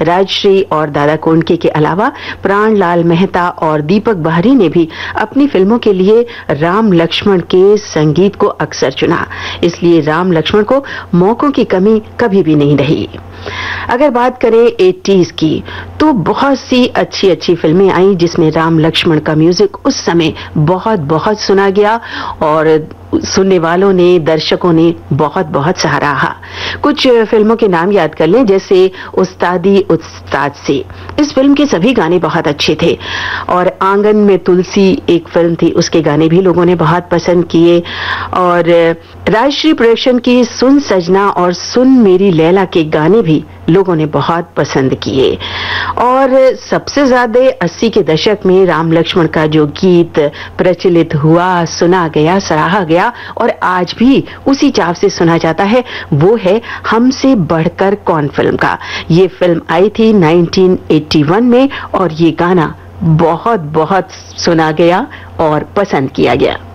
राजश्री और दादा कोंडके के अलावा प्राणलाल मेहता और दीपक बाहरी ने भी अपनी फिल्मों के लिए राम लक्ष्मण के संगीत को अक्सर चुना, इसलिए राम लक्ष्मण को मौकों की कमी कभी भी नहीं रही। अगर बात करें 80s की, तो बहुत सी अच्छी अच्छी फिल्में आई जिसमें राम लक्ष्मण का म्यूजिक उस समय बहुत बहुत सुना गया और सुनने वालों ने, दर्शकों ने बहुत बहुत सराहा। कुछ फिल्मों के नाम याद कर लें, जैसे उस्तादी उस्ताद से। इस फिल्म के सभी गाने बहुत अच्छे थे और आंगन में तुलसी एक फिल्म थी, उसके गाने भी लोगों ने बहुत पसंद किए। और राजश्री प्रोडक्शन की सुन सजना और सुन मेरी लैला के गाने भी लोगों ने बहुत पसंद किए। और सबसे ज्यादा 80 के दशक में राम लक्ष्मण का जो गीत प्रचलित हुआ, सुना गया, सराहा गया और आज भी उसी चाव से सुना जाता है, वो है हमसे बढ़कर कौन फिल्म का। ये फिल्म आई थी 1981 में और ये गाना बहुत बहुत सुना गया और पसंद किया गया।